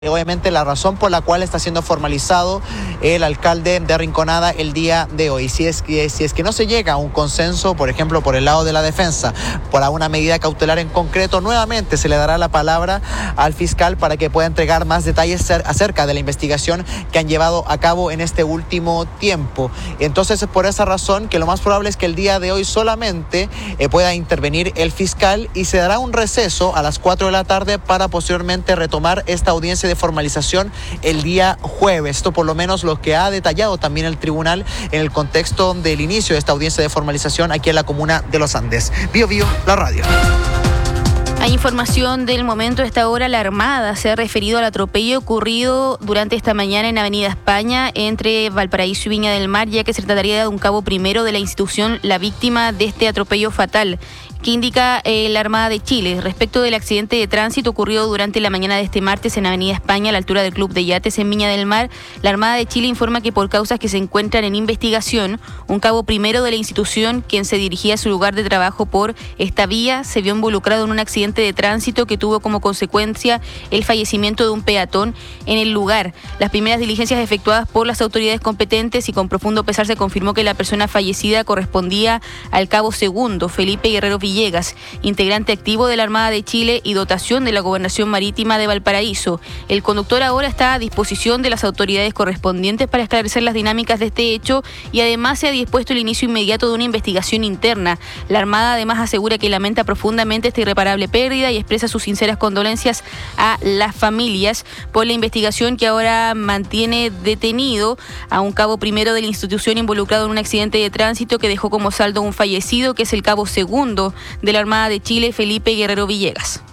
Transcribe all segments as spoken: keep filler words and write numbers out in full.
Obviamente la razón por la cual está siendo formalizado el alcalde de Rinconada el día de hoy. Si es que, si es que no se llega a un consenso, por ejemplo, por el lado de la defensa, por alguna medida cautelar en concreto, nuevamente se le dará la palabra al fiscal para que pueda entregar más detalles acerca de la investigación que han llevado a cabo en este último tiempo. Entonces es por esa razón que lo más probable es que el día de hoy solamente eh, pueda intervenir el fiscal y se dará un receso a las cuatro de la tarde para posteriormente retomar esta audiencia de formalización el día jueves. Esto por lo menos lo que ha detallado también el tribunal en el contexto del inicio de esta audiencia de formalización aquí en la comuna de Los Andes. Bio Bio, la radio. Hay información del momento. A esta hora la Armada se ha referido al atropello ocurrido durante esta mañana en Avenida España entre Valparaíso y Viña del Mar, ya que se trataría de un cabo primero de la institución la víctima de este atropello fatal, que indica eh, la Armada de Chile respecto del accidente de tránsito ocurrido durante la mañana de este martes en Avenida España a la altura del Club de Yates en Viña del Mar. La Armada de Chile informa que por causas que se encuentran en investigación, un cabo primero de la institución, quien se dirigía a su lugar de trabajo por esta vía, se vio involucrado en un accidente de tránsito que tuvo como consecuencia el fallecimiento de un peatón en el lugar. Las primeras diligencias efectuadas por las autoridades competentes y con profundo pesar se confirmó que la persona fallecida correspondía al cabo segundo Felipe Guerrero Villegas, integrante activo de la Armada de Chile y dotación de la Gobernación Marítima de Valparaíso. El conductor ahora está a disposición de las autoridades correspondientes para esclarecer las dinámicas de este hecho y además se ha dispuesto el inicio inmediato de una investigación interna. La Armada además asegura que lamenta profundamente esta irreparable pérdida y expresa sus sinceras condolencias a las familias por la investigación que ahora mantiene detenido a un cabo primero de la institución involucrado en un accidente de tránsito que dejó como saldo un fallecido, que es el cabo segundo de la Armada de Chile, Felipe Guerrero Villegas.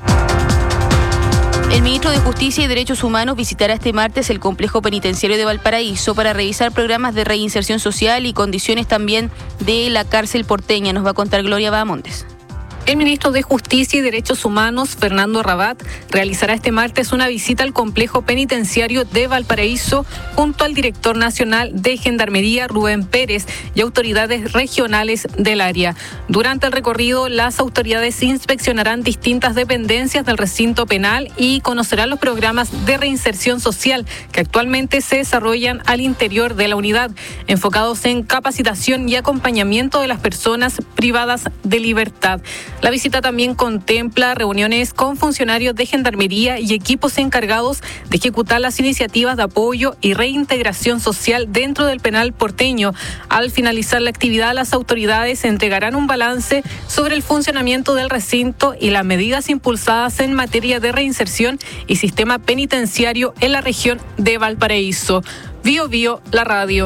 El ministro de Justicia y Derechos Humanos visitará este martes el complejo penitenciario de Valparaíso para revisar programas de reinserción social y condiciones también de la cárcel porteña. Nos va a contar Gloria Bahamondes. El ministro de Justicia y Derechos Humanos, Fernando Rabat, realizará este martes una visita al complejo penitenciario de Valparaíso junto al director nacional de Gendarmería, Rubén Pérez, y autoridades regionales del área. Durante el recorrido, las autoridades inspeccionarán distintas dependencias del recinto penal y conocerán los programas de reinserción social que actualmente se desarrollan al interior de la unidad, enfocados en capacitación y acompañamiento de las personas privadas de libertad. La visita también contempla reuniones con funcionarios de Gendarmería y equipos encargados de ejecutar las iniciativas de apoyo y reintegración social dentro del penal porteño. Al finalizar la actividad, las autoridades entregarán un balance sobre el funcionamiento del recinto y las medidas impulsadas en materia de reinserción y sistema penitenciario en la región de Valparaíso. Bio Bio, la radio.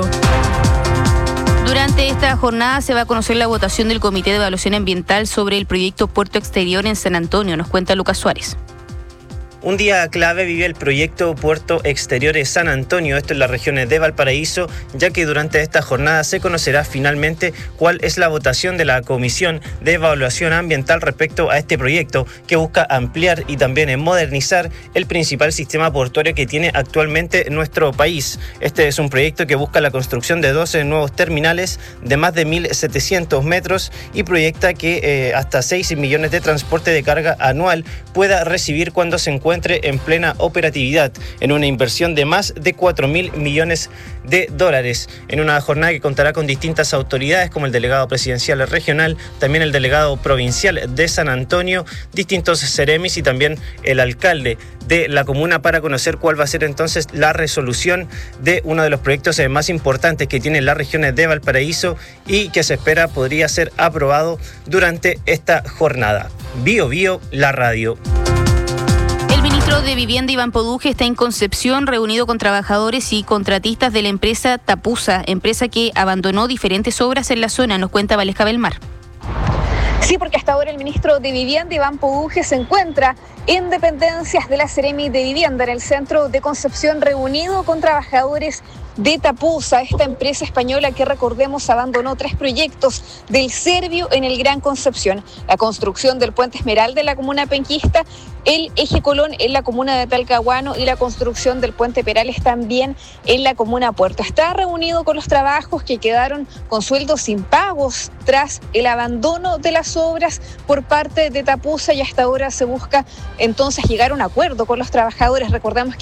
Durante esta jornada se va a conocer la votación del Comité de Evaluación Ambiental sobre el proyecto Puerto Exterior en San Antonio. Nos cuenta Lucas Suárez. Un día clave vive el proyecto Puerto Exterior de San Antonio, esto en las regiones de Valparaíso, ya que durante esta jornada se conocerá finalmente cuál es la votación de la Comisión de Evaluación Ambiental respecto a este proyecto, que busca ampliar y también modernizar el principal sistema portuario que tiene actualmente nuestro país. Este es un proyecto que busca la construcción de doce nuevos terminales de más de mil setecientos metros y proyecta que eh, hasta seis millones de transporte de carga anual pueda recibir cuando se encuentre en plena operatividad, en una inversión de más de cuatro mil millones de dólares, en una jornada que contará con distintas autoridades como el delegado presidencial regional, también el delegado provincial de San Antonio, distintos seremis y también el alcalde de la comuna para conocer cuál va a ser entonces la resolución de uno de los proyectos más importantes que tiene las regiones de Valparaíso y que se espera podría ser aprobado durante esta jornada. Bio Bio, la radio. El ministro de Vivienda, Iván Poduje, está en Concepción reunido con trabajadores y contratistas de la empresa Tapusa, empresa que abandonó diferentes obras en la zona. Nos cuenta Valesca Belmar. Sí, porque hasta ahora el ministro de Vivienda, Iván Poduje, se encuentra en dependencias de la Seremi de Vivienda en el centro de Concepción, reunido con trabajadores de Tapusa, esta empresa española que, recordemos, abandonó tres proyectos del Servio en el Gran Concepción: la construcción del puente Esmeralda en la comuna penquista, el eje Colón en la comuna de Talcahuano y la construcción del puente Perales también en la comuna Puerto. Está reunido con los trabajos que quedaron con sueldos impagos tras el abandono de las obras por parte de Tapusa, y hasta ahora se busca entonces llegar a un acuerdo con los trabajadores. Recordemos que